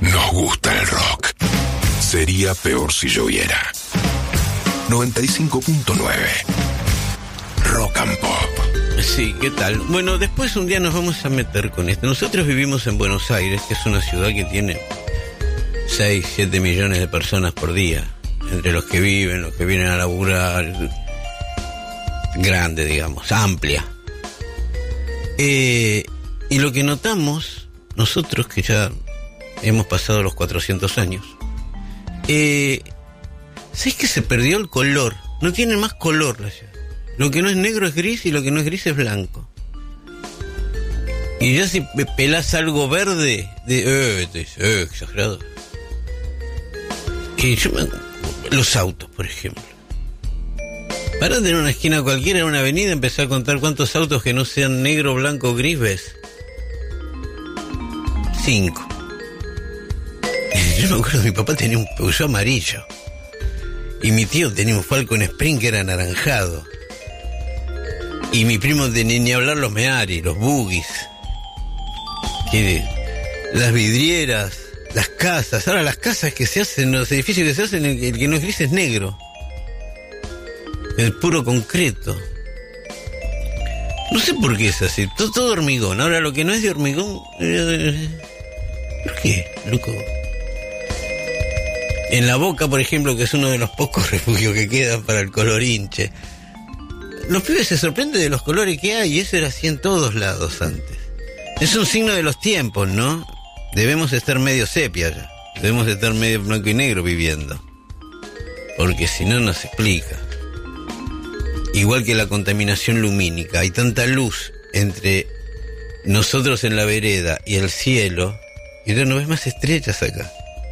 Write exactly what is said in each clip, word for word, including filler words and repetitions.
Nos gusta el rock. Sería peor si lloviera. noventa y cinco punto nueve Rock and Pop. Sí, ¿qué tal? Bueno, después un día nos vamos a meter con esto. Nosotros vivimos en Buenos Aires, que es una ciudad que tiene seis, siete millones de personas por día. Entre los que viven, los que vienen a laburar. Grande, digamos, amplia. Eh, y lo que notamos, nosotros que ya hemos pasado los cuatrocientos años, eh, ¿sabes que se perdió el color? No tiene más color la ciudad. Lo que no es negro es gris y lo que no es gris es blanco. Y ya si pelás algo verde, de, eh, te dice, eh, exagerado. Y yo me, los autos, por ejemplo. Parate en una esquina cualquiera, en una avenida, empezá a contar cuántos autos que no sean negro, blanco o gris ves. Cinco. Yo me acuerdo, mi papá tenía un Peugeot amarillo. Y mi tío tenía un Falcon Spring que era anaranjado. Y mi primo tenía ni hablar los Meari, los buggies. Que, las vidrieras, las casas. Ahora las casas que se hacen, los edificios que se hacen, el, el que no es gris es negro. El puro concreto. No sé por qué es así. Todo, todo hormigón. Ahora lo que no es de hormigón... ¿Por qué, loco? En La Boca, por ejemplo, que es uno de los pocos refugios que quedan para el colorinche, los pibes se sorprenden de los colores que hay, y eso era así en todos lados antes. Es un signo de los tiempos, ¿no? Debemos estar medio sepia ya. Debemos estar medio blanco y negro viviendo. Porque si no, no se explica. Igual que la contaminación lumínica. Hay tanta luz entre nosotros en la vereda y el cielo, y ya no ves más estrellas acá.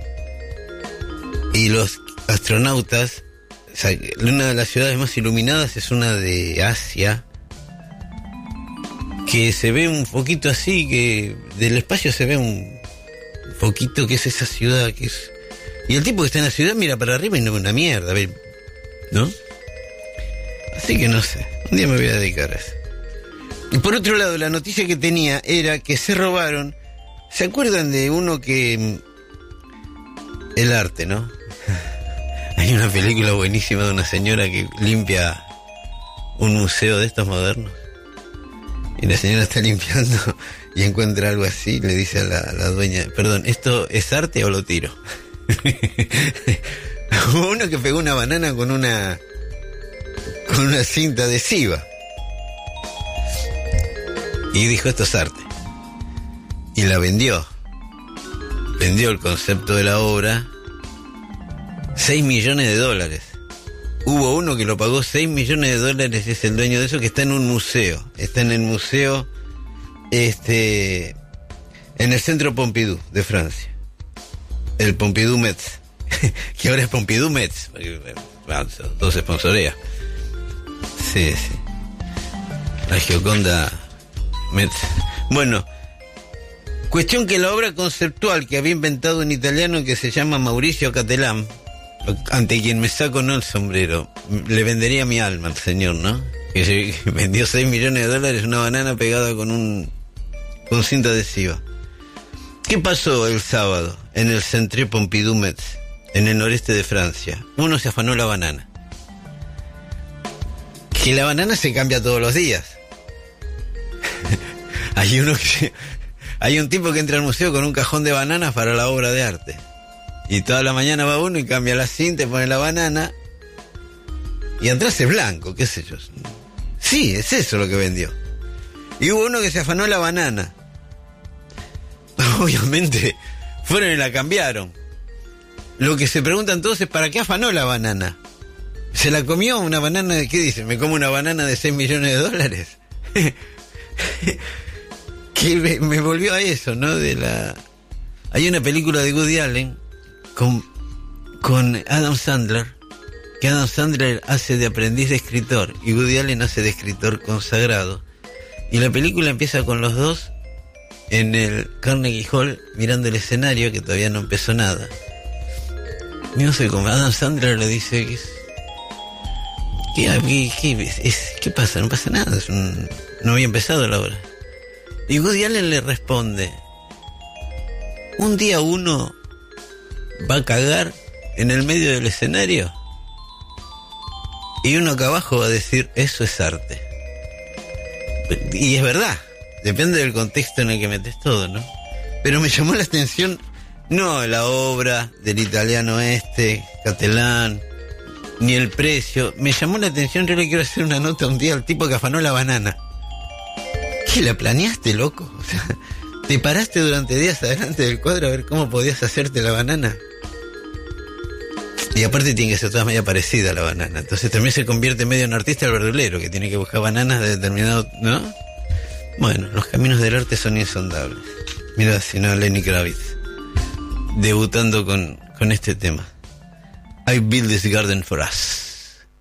Y los astronautas, o sea, una de las ciudades más iluminadas es una de Asia, que se ve un poquito así, que del espacio se ve un poquito que es esa ciudad, que es... Y el tipo que está en la ciudad mira para arriba y no ve una mierda, ¿no? Así que no sé, un día me voy a dedicar a eso. Y por otro lado, la noticia que tenía era que se robaron... ¿Se acuerdan de uno que... El arte, ¿no? Hay una película buenísima de una señora que limpia un museo de estos modernos. Y la señora está limpiando y encuentra algo así, le dice a la, a la dueña, perdón, ¿esto es arte o lo tiro? Uno que pegó una banana con una con una cinta adhesiva. Y dijo, esto es arte. Y la vendió. Vendió el concepto de la obra. seis millones de dólares. Hubo uno que lo pagó seis millones de dólares, es el dueño de eso, que está en un museo. Está en el museo, este, en el Centro Pompidou de Francia. El Pompidou Metz. Que ahora es Pompidou Metz. Todo se sponsorea. Sí, sí. La Gioconda Metz. Bueno, cuestión que la obra conceptual que había inventado un italiano que se llama Mauricio Cattelan, ante quien me saco no el sombrero, le vendería mi alma al señor, ¿no? Que vendió seis millones de dólares una banana pegada con un con cinta adhesiva. ¿Qué pasó el sábado en el Centre Pompidou Metz, en el noreste de Francia? Uno se afanó la banana. Que la banana se cambia todos los días. Hay uno que hay un tipo que entra al museo con un cajón de bananas para la obra de arte. Y toda la mañana va uno y cambia la cinta, pone la banana y atrás es blanco, qué sé yo. Sí, es eso lo que vendió. Y hubo uno que se afanó la banana. Obviamente fueron y la cambiaron. Lo que se preguntan todos es ¿para qué afanó la banana? ¿Se la comió una banana de qué dice? ¿Me como una banana de seis millones de dólares? Que me, me volvió a eso, ¿no? De la... Hay una película de Woody Allen con, con Adam Sandler, que Adam Sandler hace de aprendiz de escritor y Woody Allen hace de escritor consagrado. Y la película empieza con los dos en el Carnegie Hall mirando el escenario, que todavía no empezó nada. Y no sé cómo Adam Sandler le dice que es, ¿Qué, qué, qué, es, ¿qué pasa? No pasa nada, es un, no había empezado la obra. Y Woody Allen le responde, un día uno va a cagar en el medio del escenario y uno acá abajo va a decir, eso es arte. Y es verdad, depende del contexto en el que metes todo, ¿no? Pero me llamó la atención, no la obra del italiano este, Catalán, ni el precio. Me llamó la atención, yo le quiero hacer una nota un día al tipo que afanó la banana. ¿Qué, la planeaste, loco? O sea, ¿te paraste durante días adelante del cuadro a ver cómo podías hacerte la banana? Y aparte tiene que ser toda media parecida a la banana. Entonces también se convierte medio en artista el verdulero, que tiene que buscar bananas de determinado, ¿no? Bueno, los caminos del arte son insondables. Mira, si no, Lenny Kravitz, debutando con, con este tema. I built this garden for us.